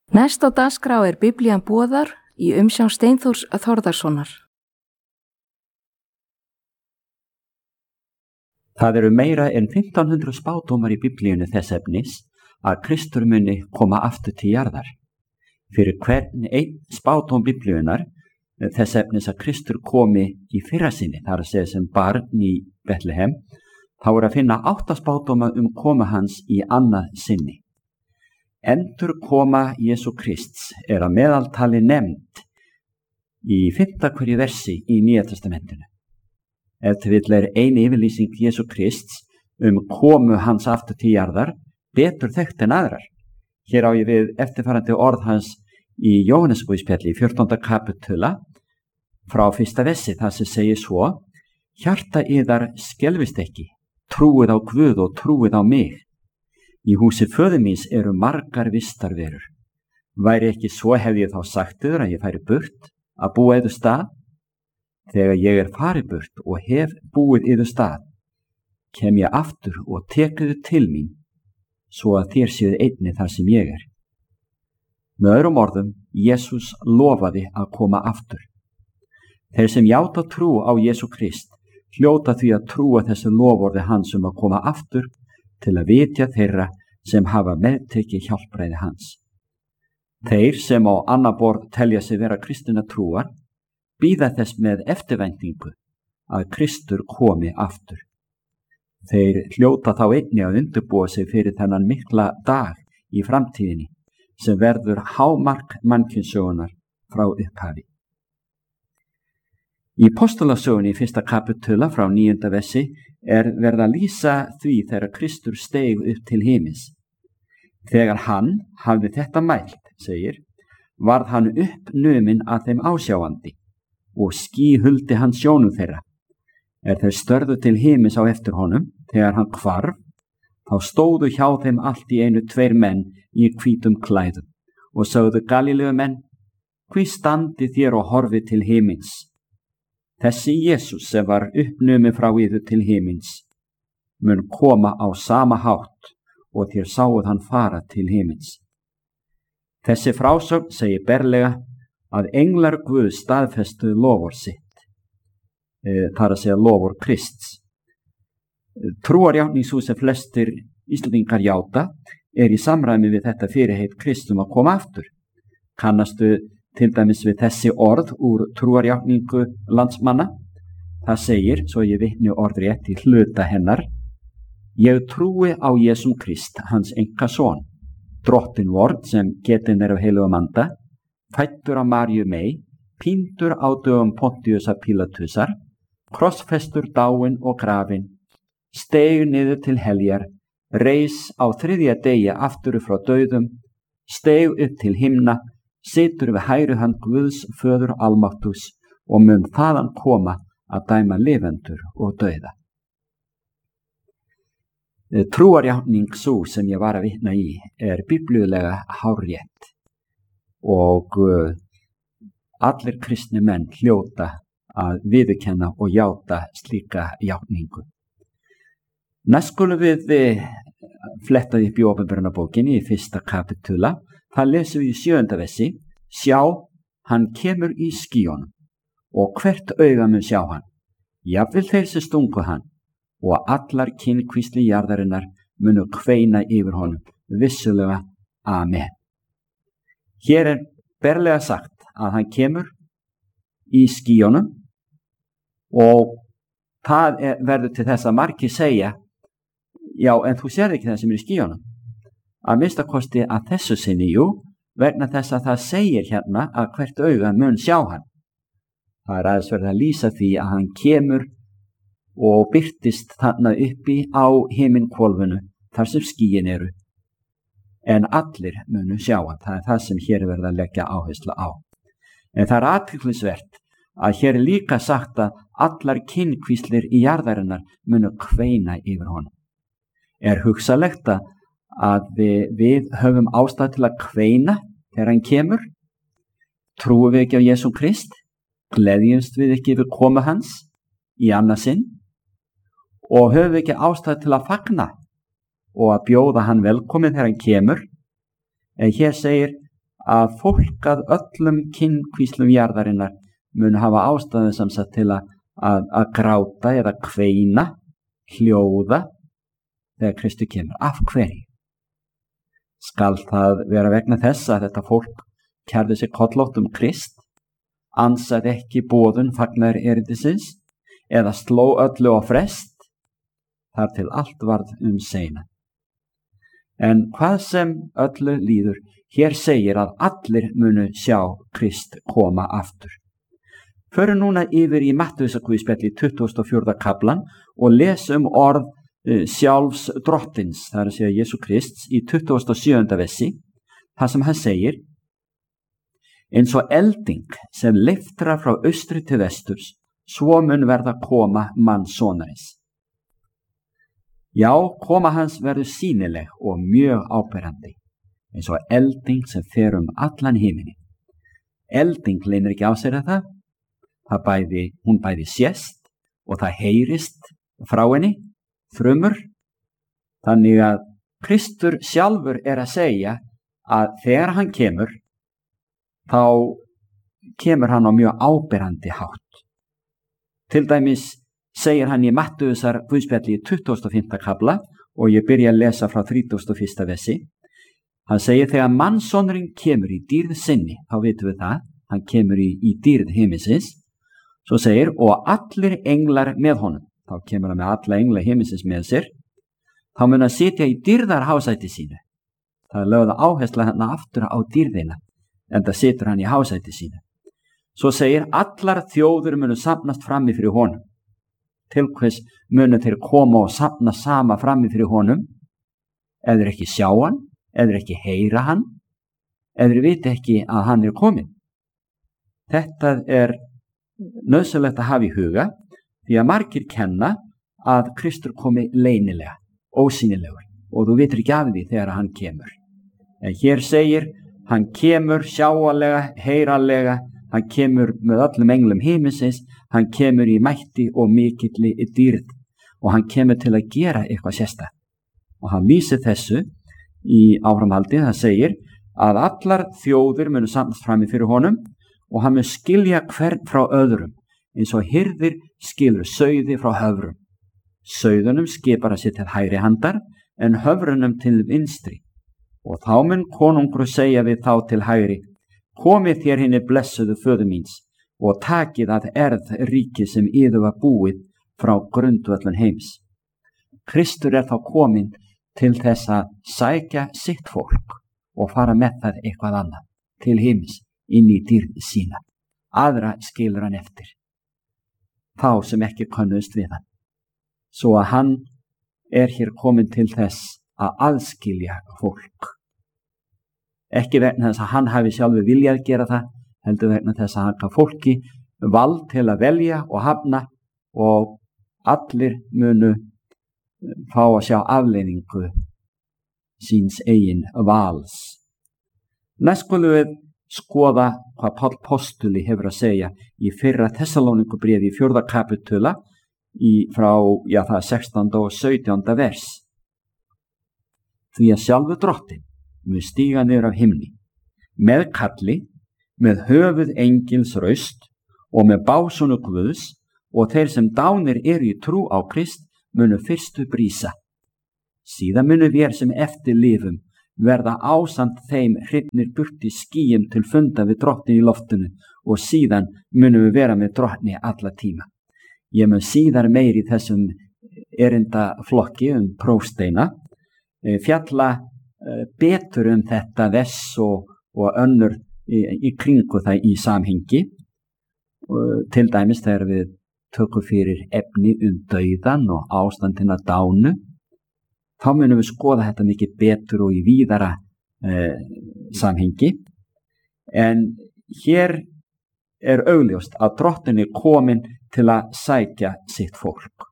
Næst á dagskrá Biblían boðar í umsjón Steinþórs Þórðarsonar. Það eru meira en 1500 spádómar í Biblíunni þess efnis að Kristur muni koma aftur til jarðar. Fyrir hvern einn spádóm Biblíunnar þess efnis að Kristur komi í fyrra sinni, þar að segja sem barn í Betlehem, þá er að finna 8 spádóma koma hans í annað sinni. Endur koma Jesú Krists er að meðaltali nefnd í 5. hverju versi í Nýja testamentinu. Ef til vill er ein yfirlýsing Jesú Krists komu hans aftur til jarðar betur þekkt en aðrar. Hér á ég við eftirfarandi orð hans í Jóhannesarguðspjalli í 14. kapitula frá 1. versi, þar sem segir svo: Hjarta yðar skelfist ekki, trúið á Guð og trúið á mig. Í húsi föður míns eru margar vistarverur. Væri ekki svo hefði ég þá sagt yður að ég færi burt að búa yður stað? Þegar ég er farið burt og hef búið yður stað, kem ég aftur og tek yður til mín, svo að þér séuð einnig þar sem ég er. Með öðrum orðum, Jesús lofaði að koma aftur. Þeir sem játa trú á Jesú Krist hljóta því að trúa þessu loforði hans að koma aftur til að vitja þeirra sem hafa meðtekið hjálpræði hans. Þeir sem á annað borð telja sig vera kristinna trúar bíða þess með eftirvæntingu að Kristur komi aftur. Þeir hljóta þá einnig að undirbúa sig fyrir þennan mikla dag í framtíðinni sem verður hámark mannkynssögunar frá upphafi. Í Postulasögunni í 1. kapitula frá 9. versi er verið að lýsa því þegar Kristur steig upp til himins. Þegar hann hafði þetta mælt, segir, varð hann uppnuminn að þeim ásjáandi og ský huldi hann sjónum þeirra. Þeir störðu til himins á eftir honum, þegar hann hvarf, þá stóðu hjá þeim allt í einu 2 menn í hvítum klæðum og sögðu: Galileumenn, hví standið þér og horfið til himins? Þessi Jesús sem var uppnuminn frá yður til himins mun koma á sama hátt og þér sáuð hann fara til himins. Þessi frásögn segir berlega að englar Guð staðfestu lofur sitt, þar að segja lofur Krists. Trúarjátning sú sem flestir Íslendingar játa er í samræmi við þetta fyrirheit Kristum að koma aftur. Kannastu til dæmis við þessi orð úr trúarjátningu landsmanna? Það segir, svo ég vitni orðrétt í hluta hennar: Ég trúi á Jesúm Krist, hans einkason, drottin vorn sem getin af heilugum anda, fæddur af Maríu mey, píndur á dögum Pontiusar Pílatusar, krossfestur, dáinn og grafinn, steig niður til heljar, reis á 3. degi aftur frá dauðum, steig upp til himna, situr við hægri hönd Guðs föður almáttugs og mun þaðan koma að dæma lifendur og dauða. Trúarjátning sú sem ég var að vitna í er biblíulega hárrétt og allir kristni menn hljóta að viðurkenna og játa slíka játningu. Næst skulum við fletta upp í Opinberunarbókinni í 1. kapitula. Það lesum við í 7. versi: Sjá, hann kemur í skýjunum og hvert auga mun sjá hann, jafnvel þeir sem stungu hann, og allar kynkvísli jarðarinnar munu kveina yfir honum, vissulega, amen. Hér er berlega sagt að hann kemur í skýjunum og það verður til þess að margir segja: Já, en þú sér ekki það sem er í skýjunum. Að minnsta kosti að þessu sinni, vegna þess að það segir hérna að hvert auga mun sjá hann. Það er aðeins verið að lýsa því að hann kemur og birtist þarna uppi á himinhvolfinu þar sem skýin eru. En allir munu sjá hann, það er það sem hér er verið að leggja áherslu á. En það er athyglisvert að hér er líka sagt að allar kynkvíslir í jarðarinnar munu kveina yfir honum. Er hugsanlegt að við höfum ástæðu til að kveina þegar hann kemur? Trúum við ekki á Jesú Krist? Gleðjumst við ekki yfir komu hans í annað sinn? Og höfum við ekki ástæðu til að fagna og að bjóða hann velkomin þegar hann kemur? En hér segir að fólk að öllum kynnkvíslum jarðarinnar mun hafa ástæðu sem sagt til að gráta eða kveina, hljóða þegar Kristur kemur. Af hverju? Skal það vera vegna þess að þetta fólk kærði sig kollótt Krist, ansaði ekki boðun fagnar erindisins eða sló öllu á frest, þar til allt varð seina. En hvað sem öllu líður, hér segir að allir munu sjá Krist koma aftur. Förum núna yfir í Mattheusarguðspjalli 24. kaplan og lesum orð sjálfs drottins, það er að segja Jesú Krists, í 27. versi, þar sem hann segir: eins og elding sem leiftrar frá austri til vesturs, svo mun verða koma mannssonarins. Já, koma hans verður sýnileg og mjög áberandi, eins og elding sem fer allan himini. Elding leynir ekki á sér það. Hún bæði sést og það heyrist frá henni, þrumur. Þannig að Kristur sjálfur er að segja að þegar hann kemur, þá kemur hann á mjög áberandi hátt. Til dæmis segir hann í Mattheusarguðspjalli 25. kapla og ég byrja að lesa frá 31. versi. Hann segir þegar mannssonurinn kemur í dýrð sinni, þá vitum við það, hann kemur í dýrð himinsins. Svo segir, og allir englar með honum, þá kemur hann með alla engla himinsins með sér, þá mun hann sitja í dýrðar hásæti sínu. Það er lögð áhersla hann aftur á dýrðina, en það situr hann í hásæti sínu. Svo segir, allar þjóður munu safnast frammi fyrir honum. Til hvers munu þeir koma og safna sama frammi fyrir honum? Eður ekki sjá hann, eður ekki heyra hann, eður viti ekki að hann er kominn. Þetta er nauðsynlegt að hafa í huga, því að margir kenna að Kristur komi leynilega, ósýnilegur, og þú vitur ekki af því þegar hann kemur. En hér segir, hann kemur sjáanlega, heyranlega, hann kemur með öllum englum himinsins, hann kemur í mætti og mikilli dýrð og hann kemur til að gera eitthvað sérstakt. Og hann lýsir þessu í áframhaldi, það segir að allar þjóðir munu samlast frammi fyrir honum og hann mun skilja hvern frá öðrum, eins og hirðir skilur sauði frá höfrum. Sauðunum skipar að sér til hægri handar, en höfrunum til vinstri. Og þá mun konungur segja við þá til hægri: komið þér hinni blessuðu föður míns, og takið að erð ríki sem yður var búið frá grundvöllum heims. Kristur er þá kominn til þess að sækja sitt fólk og fara með það eitthvað annað, til heims, inn í dýrð sína. Aðra skilur hann eftir, þá sem ekki könnuðust við hann. Svo að hann er hér kominn til þess að aðskilja fólk. Ekki vegna þess að hann hafi sjálfur viljað gera það, heldur vegna þess að hann gaf fólki vald til að velja og hafna, og allir munu fá að sjá afleiðingu síns eigin vals. Næst skulum við skoða hvað Páll postuli hefur að segja í fyrra Tessalónikubréfi í 4. kapitula frá það 16. og 17. vers. Því að sjálfur drottinn mun stíga niður af himni, með kalli, með höfuð engils raust og með básunu Guðs, og þeir sem dánir eru í trú á Krist munu fyrstu brísa. Síðan munu vér sem eftir lifum verða ásamt þeim hrifnir burt í skýjum til funda við drottni í loftinu, og síðan munum við vera með drottni alla tíma. Ég mun síðar meir í þessum erindaflokki prófsteina fjalla betur þetta vers og önnur í kringu það í samhengi. Til dæmis þegar við tökum fyrir efni dauðan og ástandina dánu, þá munum við skoða þetta mikið betur og í víðara samhengi. En hér er augljóst að drottinn er kominn til að sækja sitt fólk.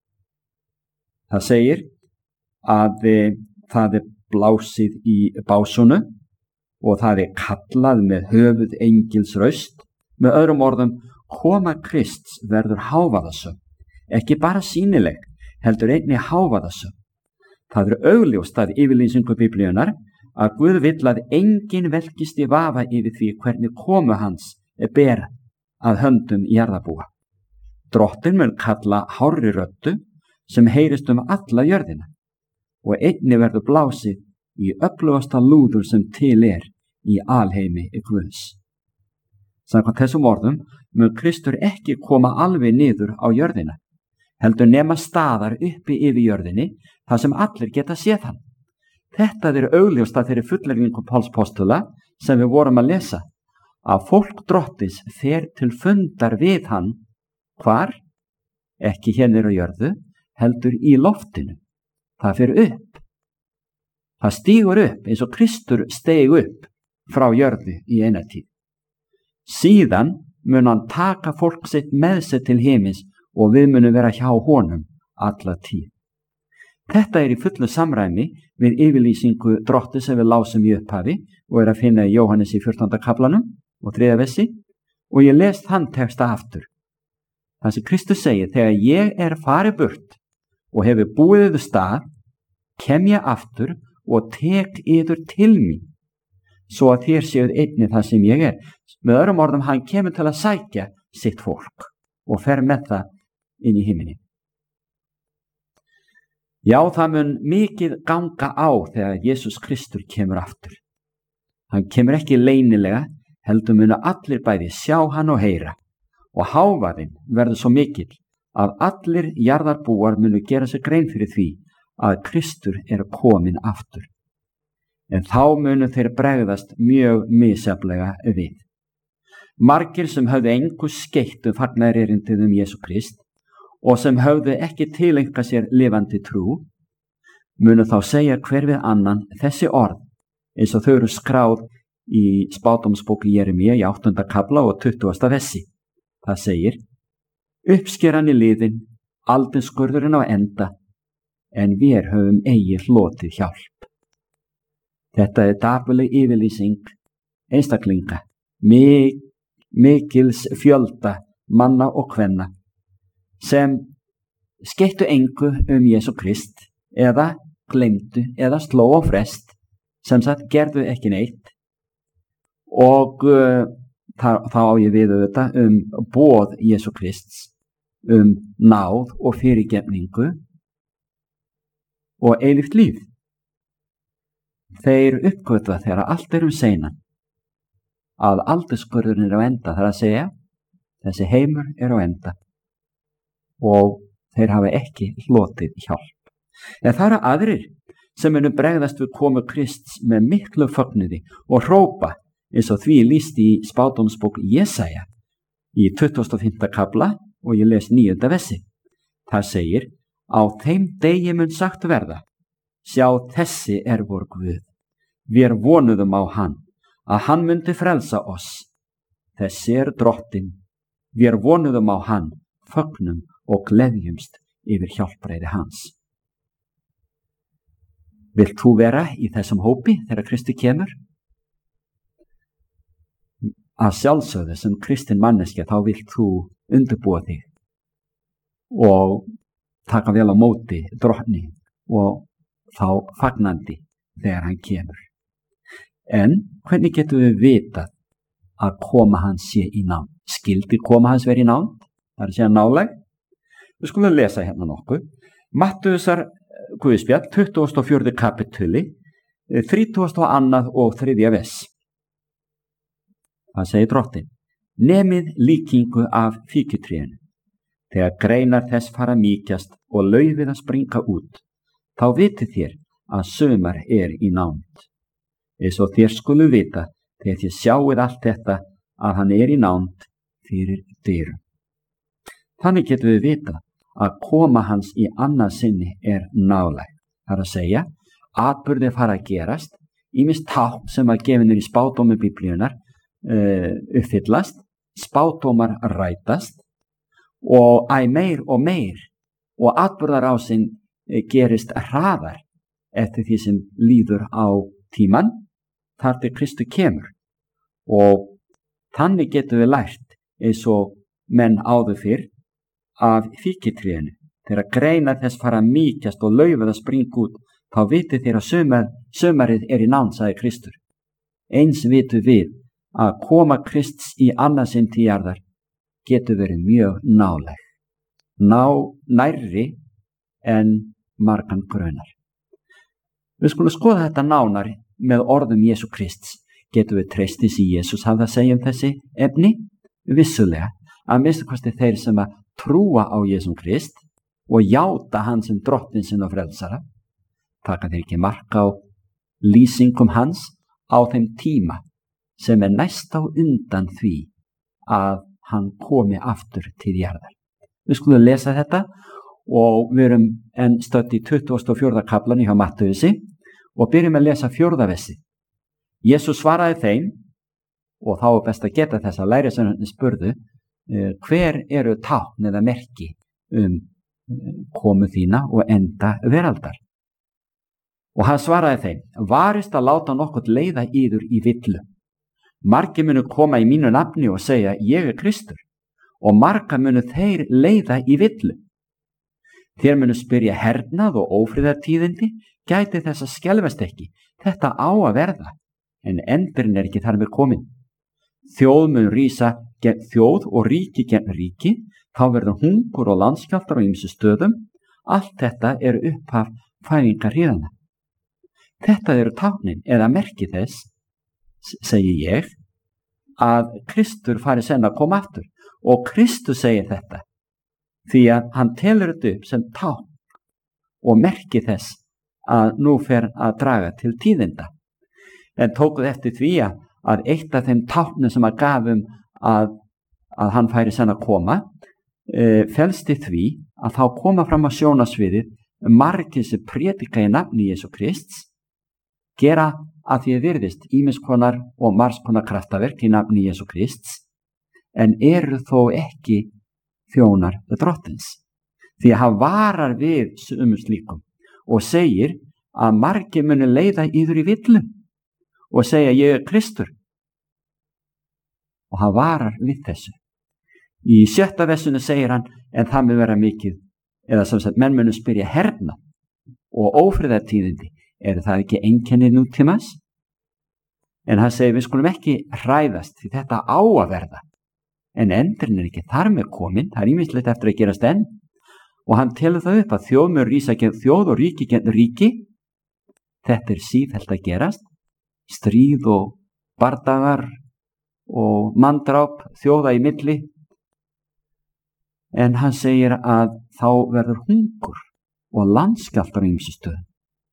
Það segir að það er blásið í básunu og það er kallað með höfuð engils raust. Með öðrum orðum, koma Krists verður hávaðasöm, ekki bara sýnileg, heldur einnig hávaðasöm. Það er augljóst að yfirlýsingu Biblíunnar að Guð vill að enginn velkist í vafa yfir því hvernig komu hans ber að höndum jarðarbúa. Drottinn mun kalla hárri röddu sem heyrist alla jörðina og einnig verður blásið í öflugasta lúður sem til í alheimi Guðs. Samkvæmt þessum orðum mun Kristur ekki koma alveg niður á jörðina, heldur nema staðar uppi yfir jörðinni þar sem allir geta séð hann. Þetta augljóst að þeirri fullyrðingu Páls postula sem við vorum að lesa, að fólk Drottins fer til fundar við hann, hvar? Ekki hérna á jörðu, heldur í loftinu. Það fer upp. Það stígur upp eins og Kristur steig upp frá jörðu í eina tíð. Síðan mun hann taka fólk sitt með sér til himins og við munum vera hjá honum alla tíð. Þetta í fullu samræmi við yfirlýsingu Drottins sem við lásum í upphafi og að finna í Jóhannes í 14. kaplanum og 3. versi, og ég les þann texta aftur. Það sem Kristus segir: þegar ég farið burt og hefur búið yður stað, kem ég aftur og tek yður til mín, svo að þér séuð einnig það sem ég Með öðrum orðum, hann kemur til að sækja sitt fólk og fer með það inn í himinin. Já, það mun mikið ganga á þegar Jesús Kristur kemur aftur. Hann kemur ekki leynilega, heldur munu allir bæði sjá hann og heyra, og hávaðinn verður svo mikill að allir jarðarbúar munu gera sér grein fyrir því að Kristur kominn aftur. En þá munu þeir bregðast mjög misjafnlega við. Margir sem höfðu engu skeytt fagnaðarerindið Jesú Krist og sem höfðu ekki tileinkað sér lifandi trú, munu þá segja hver við annan þessi orð, eins og þau skráð í spádómsbók Jeremíu í 8. kafla og 20. versi. Það segir: uppskeran liðin, aldinskurðurinn á enda, en við höfum eigi hlotið hjálp. Þetta dapurleg yfirlýsing einstaklinga, mikils fjölda manna og kvenna, sem skeyttu engu Jesú Krist eða gleymdu eða sló á frest, sem sagt gerðu ekki neitt, og þá á ég við þetta boð Jesú Krists náð og fyrirgefningu og eilíft líf. Þeir uppgötva þegar allt seinan að aldurskurðurinn á enda, það að segja þessi heimur á enda, og þeir hafa ekki hlotið hjálp. En það aðrir sem munu bregðast við komu Krists með miklu fögnuði og hrópa, eins og því lýst í spádómsbók Jesaja í 25. kafla, og ég les 9. versi. Það segir: á þeim degi mun sagt verða: sjá, þessi vor Guð, við vonuðum á hann, að hann myndi frelsa oss. Þessi Drottinn, við vonuðum á hann, fögnum og gleðjumst yfir hjálpræði hans. Vilt þú vera í þessum hópi þegar Kristi kemur? Að sjálfsögðu sem kristin manneskja þá vilt þú undirbúa þig og taka vel á móti Drottni og þá fagnandi þegar hann kemur. En hvernig getum við vitað að koma hans sé í nánd? Skyldi koma hans verið í nánd? Það að segja nálæg. Við skulum lesa hérna nokkuð. Mattheusar Guðspjall, 24. kapituli, 32. og 3. vers. Það segir Drottinn: nemið líkingu af fíkjutrénu. Þegar greinar þess fara mýkjast og laufið að springa út, þá vitið þér að sumar í nánd. Eins og þér skulu vita þegar þér sjáið allt þetta að hann í nánd fyrir dyrum. Þannig getum við vita að koma hans í annað sinni nálæg. Það að segja, atburðir fara að gerast, ýmist tákn sem að gefinir í spádómi Biblíunar uppfyllast, spádómar rætast og meir og atburðarásinn gerist hraðar eftir því sem líður á tíman þar til Kristur kemur. Og þannig getum við lært, eins og menn áður fyrr, af fíkjutrénu. Þegar greinar þess fara að mýkjast og laufið að springa út, þá vitið þér að sumarið í nánd, sagði Kristur. Eins vitum við að koma Krists í annað sinn til jarðar getur verið mjög nálæg. Nærri en margan grunar. Við skulum skoða þetta nánar með orðum Jesú Krists. Getum við treystis í Jesús hafði að segja þessi efni? Vissulega, að minnsta kosti þeir sem að trúa á Jesú Krist og játa hann sem drottinn sinn og frelsara, taka þeir ekki mark á lýsingum hans á þeim tíma sem næst á undan því að hann komi aftur til jarðar. Við skulum lesa þetta og við erum enn stödd í 24. kaflanum hjá Mattheusi og byrjum að lesa 4. versi. Jesús svaraði þeim, og þá best að geta þess að lærisveinarnir spurðu, hver eru tákn eða merki komu þína og enda veraldar? Og hann svaraði þeim, varist að láta nokkuð leiða yður í villu. Margir munu koma í mínu nafni og segja, ég er Kristur, og marga munu þeir leiða í villu. Þér munu spyrja hernað og ófriðartíðindi, gæti þess að skelfast ekki, þetta á að verða, en endurinn er ekki þar með komin. Þjóð mun rísa gegn þjóð og ríki gegn ríki, þá verður hungur og landskjálftar á ýmsum stöðum, allt þetta er upphaf fæðingarhríðanna. Þetta eru táknin eða merki þess, segi ég, að Kristur fari senn að koma aftur, og Kristur segir þetta, því að hann telur þetta upp sem tákn og merki þess að nú fer að draga til tíðinda. En tókuð eftir því að eitt af þeim táknum sem að gafum að hann færi senn að koma, felst í því að þá koma fram á sjónasviðið margir sem predika í nafni Jesú Krists, gera að því virðist ýmiskonar og margskonar kraftaverk í nafni Jesú Krists, en eru þó ekki þjónar drottins. Því að hann varar við slíkum og segir að margir muni leiða yður í villu og segja ég er Kristur. Og hann varar við þessu. Í 7. versinu segir hann, en það mun vera mikið, eða sem sagt menn munu spyrja herna og ófriðartíðindi, það ekki einkenni nútímas? En hann segir við skulum ekki hræðast því þetta á að verða. En endurinn er ekki þar með komin, það ýmislegt eftir að gerast enn. Og hann telur það upp að þjóð mun rísa gegn þjóð og ríki gegn ríki. Þetta er sífellt að gerast. Stríð og bardagar og manndráp þjóða í milli. En hann segir að þá verður hungur og landskjálftar á ýmsum stöðum.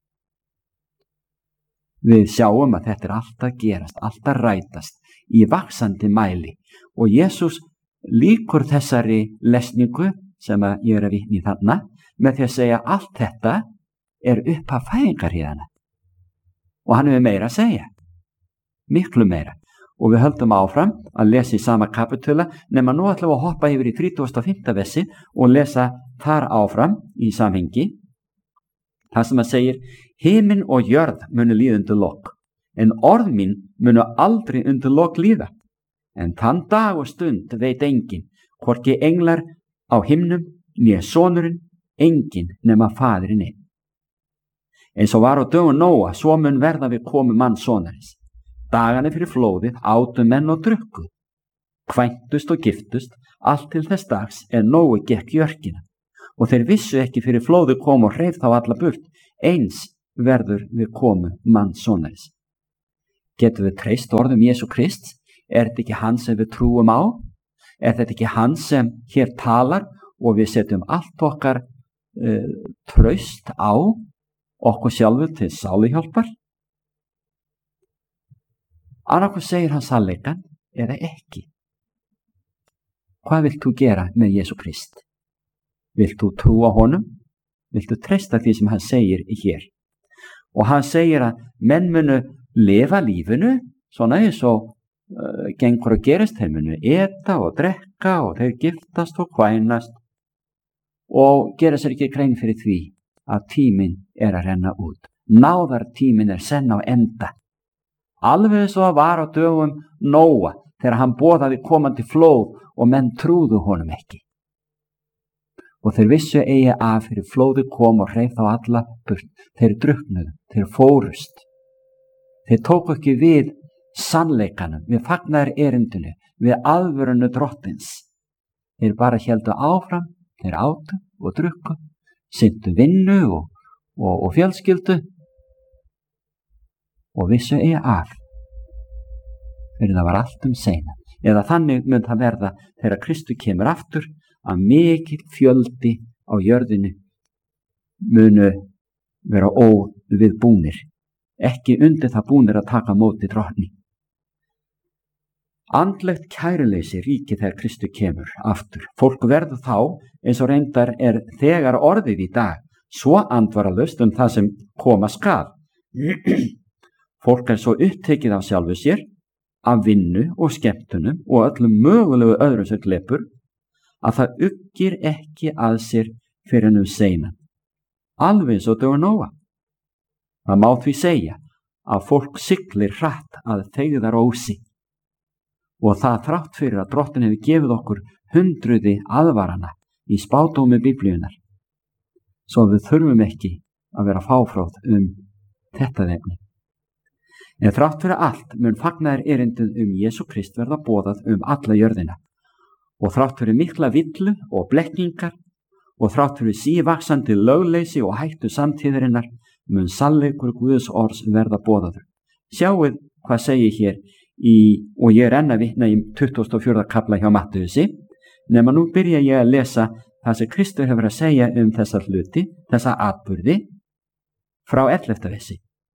Við sjáum að þetta er alltaf gerast, alltaf rætast í vaxandi mæli og Jesús líkur þessari lesningu sem ég er að vitna í þarna með því að segja allt þetta er upphaf fæðingarhríðanna og hann hefur meira að segja, miklu meira og við höldum áfram að lesa í sama kapitula nema nú ætlum við að hoppa yfir í 35. versi og lesa þar áfram í samhengi. Það sem að segir, himinn og jörð munu líða undir lok, en orð mín munu aldrei undir lok líða. En þann dag og stund veit enginn, hvorki englar á himnum, né sonurinn, enginn nema faðirinn einn. Eins og var á dögum Nóa, svo mun verða við komu mannssonarins. Dagana fyrir flóðið átu menn og drukku, kvæntust og giftust, allt til þess dags Nói gekk í örkina. Og þeir vissu ekki fyrir flóðu kom og hreif þá alla burt, eins verður við komu mannssonarins. Getum við treyst orðum Jesú Krist? Þetta ekki hann sem við trúum á? Þetta ekki hann sem hér talar og við setjum allt okkar traust á okkur sjálfur til sáluhjálpar? Annarkoð segir hann sannleikann eða ekki. Hvað vilt þú gera með Jesú Krist? Vilt þú trúa honum? Vilt þú treysta því sem hann segir hér? Og hann segir að menn munu lifa lífinu, svona eins og gengur að gerast, þeir munu eta og drekka og þeir giftast og kvænast og gera sér ekki grein fyrir því að tíminn er að renna út. Náðartíminn er senn á enda. Alveg eins og það var á dögum Nóa þegar hann boðaði komandi flóð og menn trúðu honum ekki. og þeir vissu eigi af fyrir flóði kom og hreif þá alla burt. Þeir drukknuðu, þeir fórust. Þeir tóku ekki við sannleikanum, við fagnaðar erindinu, við alvörunu drottins. Þeir bara héldu áfram, þeir átu og drukku, sinntu vinnu og fjölskyldu og vissu eigi af. Fyrir það var allt seinna. Eða þannig mun það verða þegar Kristur kemur aftur að mikill fjöldi á jörðinu munu vera óviðbúnir, ekki undir það búnir að taka móti drottni. Andlegt kæruleysi ríki þegar Kristur kemur aftur. Fólk verður þá, eins og reyndar þegar orðið í dag, svo andvaralaust það sem koma skal. Fólk svo upptekið af sjálfu sér, af vinnu og skemmtunum og öllum mögulegu öðrum sem glepur, að það uggir ekki að sér fyrir seinan. Alveg eins og Nóa. Það má því segja að fólk siglir hratt að feigðarósi, og það þrátt fyrir að drottin hefur gefið okkur hundruði aðvarana í spádómi Biblíunar, svo við þurfum ekki að vera fáfróð þetta efni. En þrátt fyrir allt mun fagnaðar erindið Jesú Krist verða boðað alla jörðina, og þrátt fyrir mikla villu og blekkingar og þrátt fyrir sívaxandi lögleysi og hættu samtíðarinnar mun sannleikur Guðs orðs verða boðaður. Sjáuð hvað segir hér og ég enn að vitna í 24. kafla hjá Mattheusi, nema nú byrja ég að lesa það sem Kristur hefur að segja þessa hluti, þessa atburði frá 11. versi.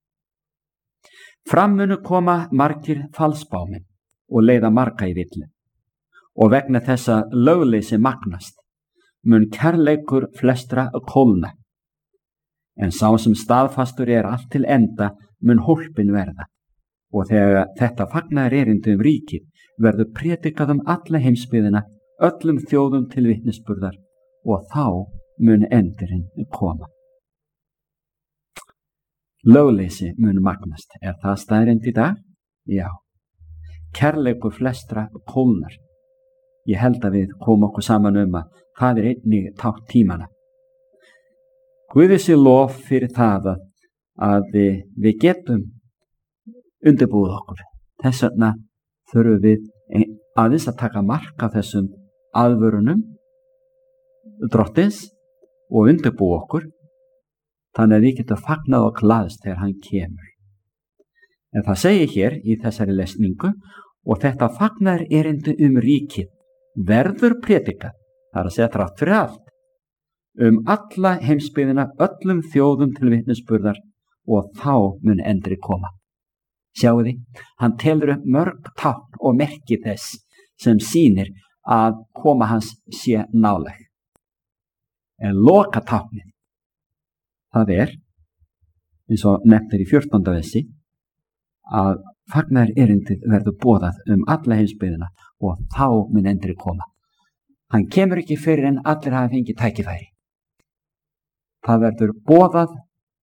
Fram munu koma margir falsbámenn og leiða marga í villu, og vegna þessa lögleysi magnast mun kærleikur flestra kólna, en sá sem staðfastur allt til enda mun hólpin verða. Og þegar þetta fagnaðar erindi ríkið verður prédikað alla heimsbyggðina, öllum þjóðum til vitnisburðar, og þá mun endurinn koma. Lögleysi mun magnast. Það staðreynd í dag? Já. Kærleikur flestra kólnar. Ég held að við komum okkur saman að það einnig tákn tímana. Guði sé lof fyrir það að við getum undirbúið okkur. Þess vegna þurfum við aðeins að taka mark á þessum aðvörunum drottins og undirbúið okkur, þannig að við getum fagnað og glaðst þegar hann kemur. En það segir hér í þessari lesningu, og þetta fagnaðar erindi ríkið verður prédikað, það að segja þrátt fyrir allt, alla heimsbyggðina, öllum þjóðum til vitnisburðar, og þá mun endri koma. Sjáu þið, hann telur mörg tákn og merki þess sem sýnir að koma hans sé nálæg. En loka táknið, það eins og nefnir í 14. versi, að fagnaðar erindið verður boðað alla heimsbyggðina og þá mun endri koma. Hann kemur ekki fyrir en allir hafa fengið tækifæri. Það verður boðað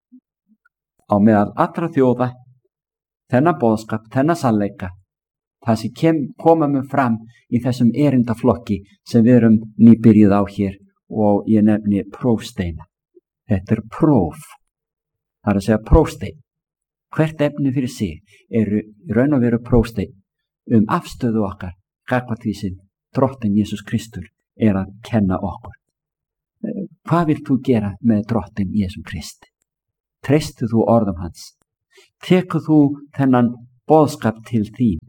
á meðal allra þjóða, þennan boðskap, þennan sannleika, það sem koma fram í þessum erindaflokki sem við erum nýbyrjuð á hér, og ég nefni prófsteina. Þetta próf, það að segja prófstein. Hvert efni fyrir sig í raun og veru prófstein afstöðu okkar gagnvart því sem drottinn Jesús Kristur að kenna okkur. Hvað vilt þú gera með drottinn Jesús Krist? Treystu þú orðum hans? Tekur þú þennan boðskap til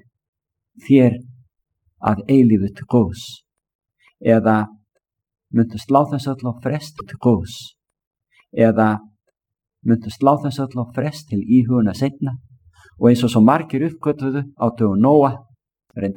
þér að eilífu til góðs? Eða myndu slá þess öll á frest til góðs? Eða myndu slá þess öll á frest til íhuguna seinna? Og eins og svo margir uppgötvuðu á dögum Nóa,